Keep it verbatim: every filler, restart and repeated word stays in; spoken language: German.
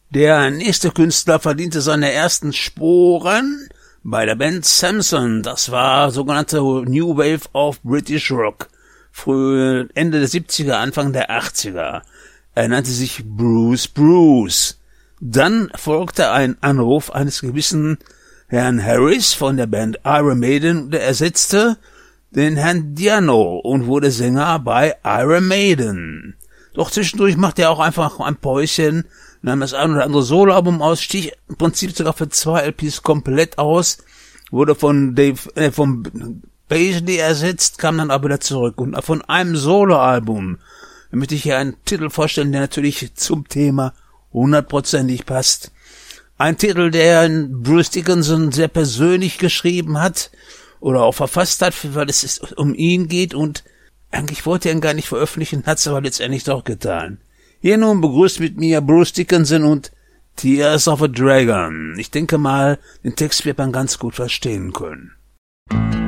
Der nächste Künstler verdiente seine ersten Sporen bei der Band Samson. Das war sogenannte New Wave of British Rock. Früh Ende der siebziger, Anfang der achtziger. Er nannte sich Bruce Bruce. Dann folgte ein Anruf eines gewissen Herrn Harris von der Band Iron Maiden und er ersetzte den Herrn Diano und wurde Sänger bei Iron Maiden. Doch zwischendurch machte er auch einfach ein Päuschen, nahm das ein oder andere Soloalbum aus, stieg im Prinzip sogar für zwei L Ps komplett aus, wurde von Dave, äh, vom Paisley ersetzt, kam dann aber wieder zurück. Und von einem Soloalbum möchte ich hier einen Titel vorstellen, der natürlich zum Thema hundertprozentig passt. Ein Titel, der Bruce Dickinson sehr persönlich geschrieben hat oder auch verfasst hat, weil es um ihn geht und eigentlich wollte er ihn gar nicht veröffentlichen, hat es aber letztendlich doch getan. Hier nun begrüßt mit mir Bruce Dickinson und Tears of a Dragon. Ich denke mal, den Text wird man ganz gut verstehen können.